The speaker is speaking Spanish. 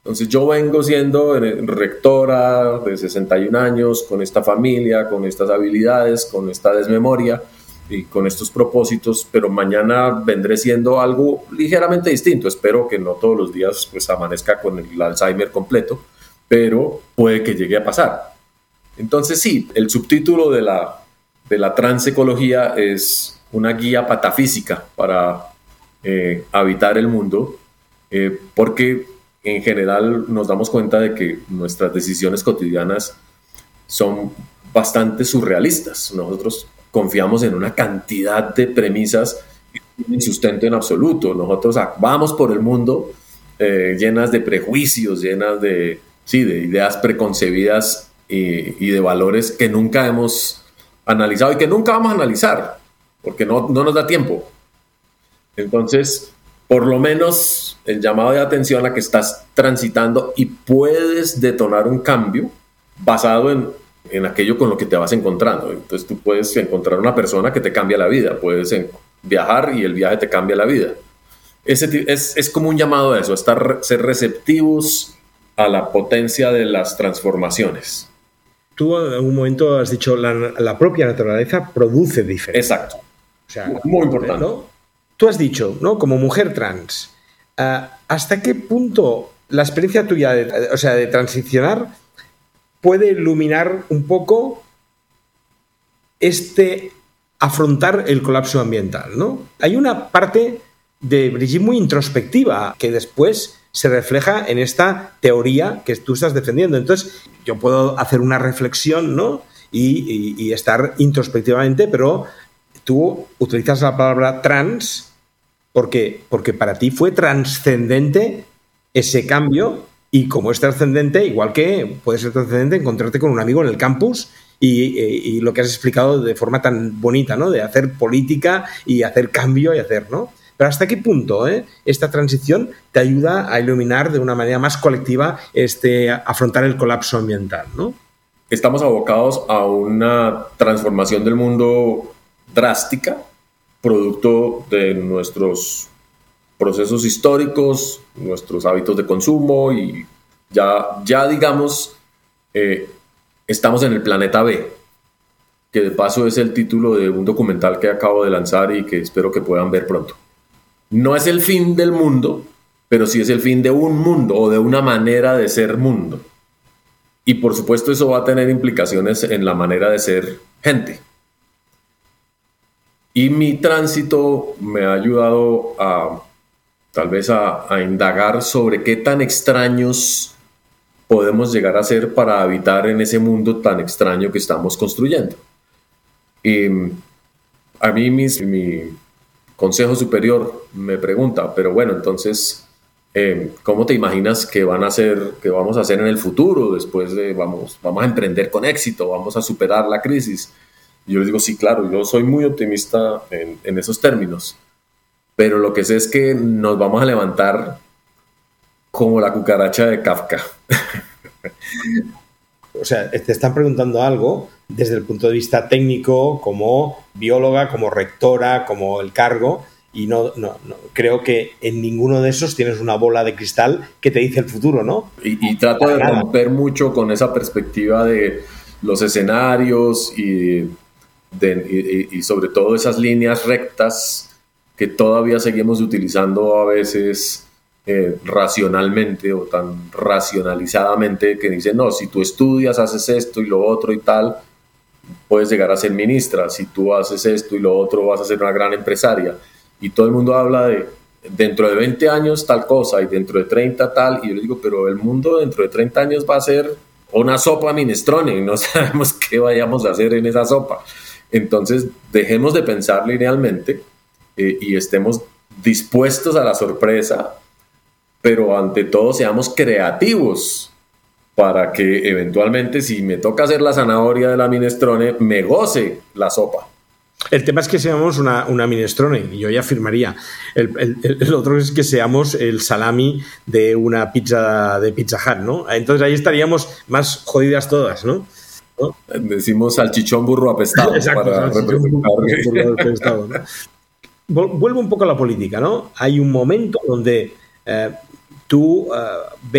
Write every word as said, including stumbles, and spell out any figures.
Entonces yo vengo siendo rectora de sesenta y un años, con esta familia, con estas habilidades, con esta desmemoria y con estos propósitos, pero mañana vendré siendo algo ligeramente distinto. Espero que no todos los días pues amanezca con el Alzheimer completo, pero puede que llegue a pasar. Entonces sí, el subtítulo de la, de la transecología es una guía patafísica para eh, habitar el mundo, eh, porque en general nos damos cuenta de que nuestras decisiones cotidianas son bastante surrealistas. Nosotros confiamos en una cantidad de premisas que no tienen sustento en absoluto. Nosotros vamos por el mundo eh, llenas de prejuicios, llenas de, sí, de ideas preconcebidas y, y de valores que nunca hemos analizado y que nunca vamos a analizar, porque no, no nos da tiempo. Entonces, por lo menos el llamado de atención a que estás transitando y puedes detonar un cambio basado en, en aquello con lo que te vas encontrando. Entonces tú puedes encontrar una persona que te cambia la vida, puedes viajar y el viaje te cambia la vida. Ese, es, es como un llamado a eso, a estar, ser receptivos a la potencia de las transformaciones. Tú en algún momento has dicho la, la propia naturaleza produce diferencia. Exacto. O sea, muy importante, ¿no? Tú has dicho, ¿no? Como mujer trans, uh, ¿hasta qué punto la experiencia tuya, de, o sea, de transicionar, puede iluminar un poco este afrontar el colapso ambiental, ¿no? Hay una parte de Brigitte muy introspectiva que después se refleja en esta teoría que tú estás defendiendo. Entonces, yo puedo hacer una reflexión, ¿no? Y, y, y estar introspectivamente, pero tú utilizas la palabra trans porque, porque para ti fue trascendente ese cambio, y como es trascendente, igual que puede ser trascendente encontrarte con un amigo en el campus y, y, y lo que has explicado de forma tan bonita, ¿no? De hacer política y hacer cambio y hacer, ¿no? Pero ¿hasta qué punto eh, esta transición te ayuda a iluminar de una manera más colectiva este, afrontar el colapso ambiental, ¿no? Estamos abocados a una transformación del mundo drástica, producto de nuestros procesos históricos, nuestros hábitos de consumo, y ya, ya digamos, eh, estamos en el planeta B, que de paso es el título de un documental que acabo de lanzar y que espero que puedan ver pronto. No es el fin del mundo, pero sí es el fin de un mundo o de una manera de ser mundo. Y por supuesto eso va a tener implicaciones en la manera de ser gente. Y mi tránsito me ha ayudado a tal vez a, a indagar sobre qué tan extraños podemos llegar a ser para habitar en ese mundo tan extraño que estamos construyendo. Y a mí mis, mi consejo superior me pregunta, pero bueno, entonces, eh, ¿cómo te imaginas que van a hacer, que vamos a hacer en el futuro? Después de, vamos, vamos a emprender con éxito, vamos a superar la crisis. Y yo les digo, sí, claro, yo soy muy optimista en, en esos términos, pero lo que sé es que nos vamos a levantar como la cucaracha de Kafka. O sea, te están preguntando algo desde el punto de vista técnico, como bióloga, como rectora, como el cargo, y no, no, no creo que en ninguno de esos tienes una bola de cristal que te dice el futuro, ¿no? Y, y trato de romper mucho con esa perspectiva de los escenarios y, de, y, y sobre todo esas líneas rectas que todavía seguimos utilizando a veces eh, racionalmente o tan racionalizadamente, que dicen, no, si tú estudias, haces esto y lo otro y tal, puedes llegar a ser ministra, si tú haces esto y lo otro vas a ser una gran empresaria. Y todo el mundo habla de dentro de veinte años tal cosa y dentro de treinta tal, y yo les digo, pero el mundo dentro de treinta años va a ser una sopa minestrone y no sabemos qué vayamos a hacer en esa sopa. Entonces dejemos de pensar linealmente eh, y estemos dispuestos a la sorpresa, pero ante todo seamos creativos para que eventualmente, si me toca hacer la zanahoria de la minestrone, me goce la sopa. El tema es que seamos una, una minestrone, y yo ya firmaría. El, el, el otro es que seamos el salami de una pizza de Pizza Hut, ¿no? Entonces ahí estaríamos más jodidas todas, ¿no? ¿No? Decimos salchichón burro apestado. Exacto, para salchichón burro apestado, ¿no? Vuelvo un poco a la política, ¿no? Hay un momento donde eh, tú uh, ves